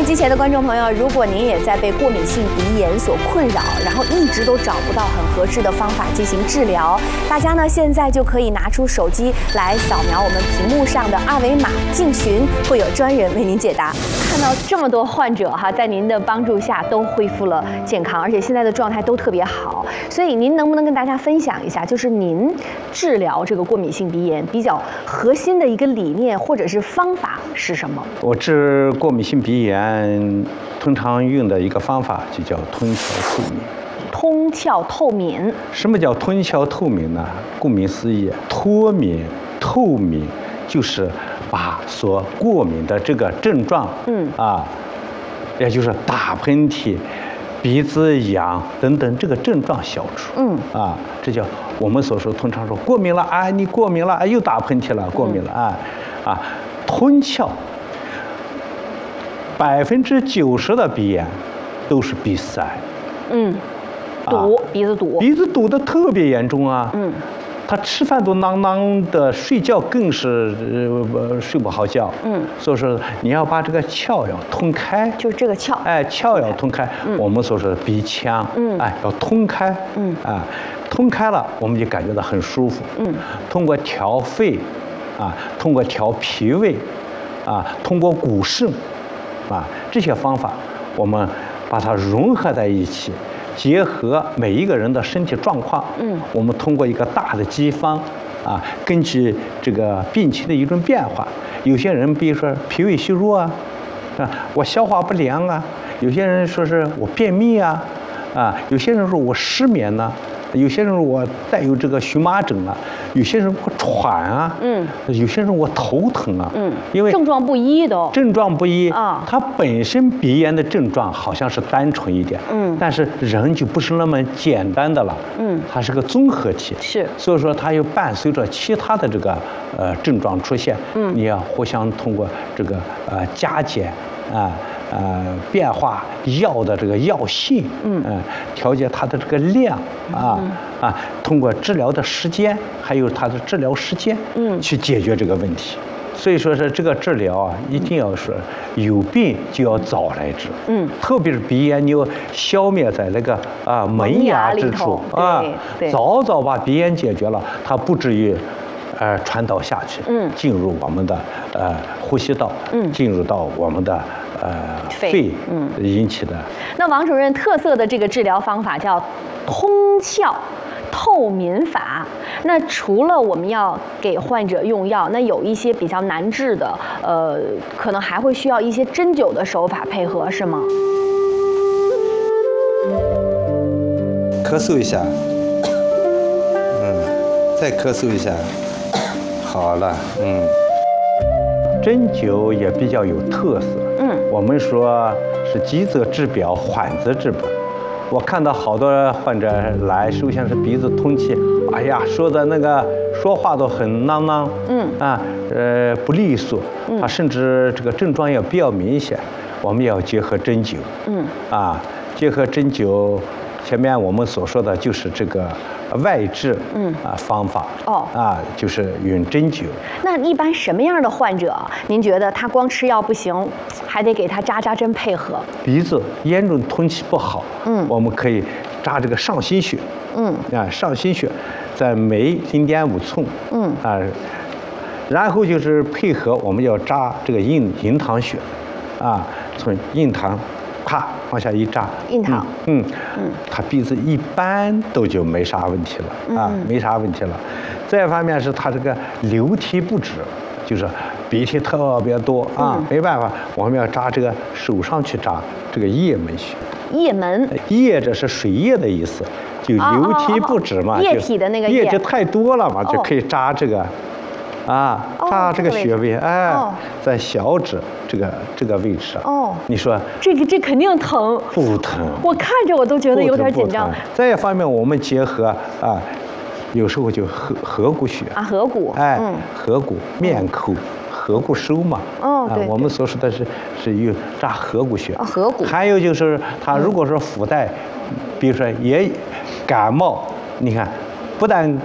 机前的观众朋友，如果您也在被过敏性鼻炎所困扰，然后一直都找不到很合适的方法进行治疗，大家呢现在就可以拿出手机来扫描我们屏幕上的二维码进群，会有专人为您解答。看到这么多患者哈，在您的帮助下都恢复了健康，而且现在的状态都特别好，所以您能不能跟大家分享一下，就是您治疗这个过敏性鼻炎比较核心的一个理念或者是方法是什么？ 我治过敏性鼻炎通常用的一个方法就叫通窍透敏。 通窍透敏。 什么叫通窍透敏呢？顾名思义，脱敏透敏就是把所过敏的这个症状，也就是打喷嚏、鼻子痒等等这个症状消除。这叫我们所说通常说过敏了啊，你过敏了啊，又打喷嚏了，过敏了通窍。90%的鼻炎都是鼻塞。 堵，鼻子堵， 鼻子堵得特别严重啊。他吃饭都囔囔的，睡觉更是睡不好觉。所以说你要把这个窍要通开， 就是这个窍， 窍要通开。我们所说的鼻腔，要通开。通开了，我们就感觉到很舒服。通过调肺，通过调脾胃，通过补肾，这些方法，我们把它融合在一起。结合每一个人的身体状况，我们通过一个大的机方，根据这个病情的一种变化，有些人比如说脾胃虚弱我消化不良有些人说是我便秘有些人说我失眠有些人我带有这个荨麻疹有些人我喘有些人我头疼因为症状不一都。 症状不一它本身鼻炎的症状好像是单纯一点，但是人就不是那么简单的了，它是个综合体， 是， 所以说它又伴随着其他的这个症状出现，你要互相通过这个加减变化药的这个药性，调节它的这个量通过治疗的时间，还有它的治疗时间，去解决这个问题。所以说是这个治疗一定要是有病就要早来治，特别是鼻炎，你要消灭在那个萌芽之处早早把鼻炎解决了，它不至于传导下去，进入我们的呼吸道，进入到我们的肺引起的。 那王主任特色的这个治疗方法叫通窍透敏法。那除了我们要给患者用药，那有一些比较难治的，可能还会需要一些针灸的手法配合，是吗？ 咳嗽一下，再咳嗽一下，好了， 针灸也比较有特色，我们说是急则治表，缓则治本。我看到好多患者来，首先是鼻子通气，说的那个说话都很囔囔，不利索，他甚至这个症状也比较明显。我们要结合针灸，结合针灸，前面我们所说的就是这个外治方法就是用针灸。那一般什么样的患者，您觉得他光吃药不行，还得给他扎扎针配合？ 鼻子严重通气不好，我们可以扎这个上心穴，上心穴在每0.5寸，然后就是配合我们要扎这个印堂穴，从印堂啪往下一扎， 印堂， 他鼻子一般都就没啥问题了没啥问题了。再一方面是他这个流涕不止，就是鼻涕特别多没办法，我们要扎这个手上去扎这个液门穴。 液门， 液这是水液的意思，就流涕不止嘛， 液体的那个液就太多了嘛，就可以扎这个。扎这个穴位，在小指这个位置上。你说这肯定疼？ 不疼， 我看着我都觉得有点紧张。 再一方面，我们结合有时候就合谷穴合谷， 合谷面口合谷收嘛。 对， 我们所说的是有扎合谷穴。 合谷。 还有就是他如果说附带，比如说也感冒，你看不但